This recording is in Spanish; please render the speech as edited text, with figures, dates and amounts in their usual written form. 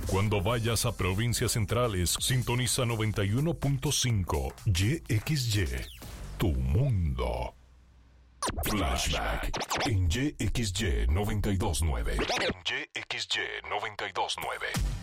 Cuando vayas a provincias centrales, sintoniza 91.5 YXY, tu mundo. Flashback en YXY 92.9. En YXY 92.9.